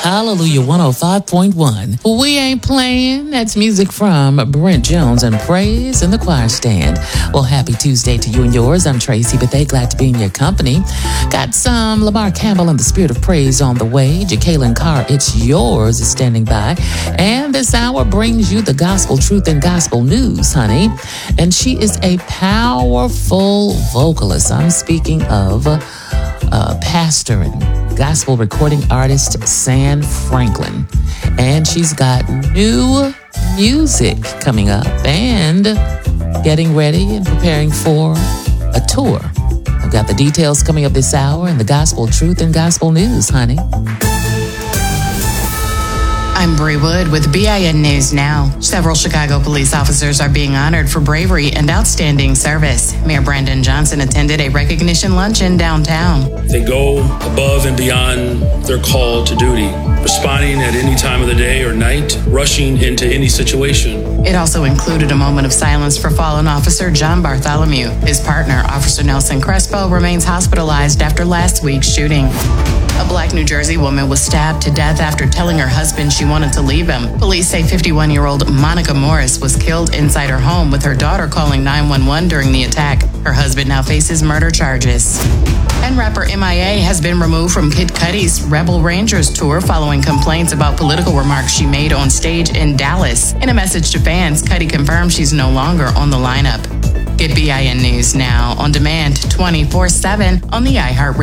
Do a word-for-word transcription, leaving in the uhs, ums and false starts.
Hallelujah one oh five point one. We ain't playing. That's music from Brent Jones and Praise in the Choir Stand. Well, happy Tuesday to you and yours. I'm Tracy Bethea. Glad to be in your company. Got some Lamar Campbell and the Spirit of Praise on the way. Jacqueline Carr, It's Yours, is standing by. And this hour brings you the gospel truth and gospel news, honey. And she is a powerful vocalist. I'm speaking of uh, pastor and gospel recording artist San Franklin. And she's got new music coming up and getting ready and preparing for a tour. I've got the details coming up this hour in the gospel truth and gospel news, honey. I'm Bree Wood with B I N News Now. Several Chicago police officers are being honored for bravery and outstanding service. Mayor Brandon Johnson attended a recognition luncheon downtown. They go above and beyond their call to duty, responding at any time of the day or night, rushing into any situation. It also included a moment of silence for fallen officer John Bartholomew. His partner, Officer Nelson Crespo, remains hospitalized after last week's shooting. A Black New Jersey woman was stabbed to death after telling her husband she wanted to leave him. Police say fifty-one-year-old Monica Morris was killed inside her home with her daughter calling nine one one during the attack. Her husband now faces murder charges. And rapper M I A has been removed from Kid Cudi's Rebel Rangers tour following complaints about political remarks she made on stage in Dallas. In a message to fans, Cudi confirmed she's no longer on the lineup. Get B I N News Now on demand twenty-four seven on the iHeartRadio